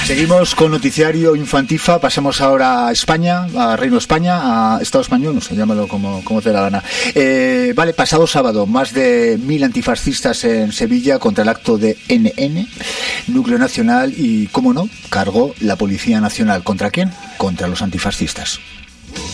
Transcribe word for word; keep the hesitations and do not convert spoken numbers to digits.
Seguimos con Noticiario Infantifa, pasamos ahora a España, a Reino España, a Estado Español, no sé, llámalo como, como te dé la gana. Eh, vale, pasado sábado, más de mil antifascistas en Sevilla contra el acto de N N, Núcleo Nacional, y, cómo no, cargó la Policía Nacional. ¿Contra quién? Contra los antifascistas.